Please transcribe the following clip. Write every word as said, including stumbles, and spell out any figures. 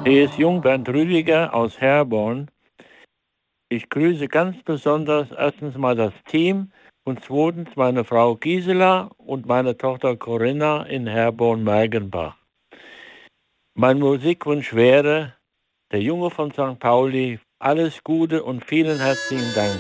Hier ist Jungbernd Rüdiger aus Herborn. Ich grüße ganz besonders erstens mal das Team und zweitens meine Frau Gisela und meine Tochter Corinna in Herborn-Mergenbach. Mein Musikwunsch wäre der Junge von Sankt Pauli. Alles Gute und vielen herzlichen Dank.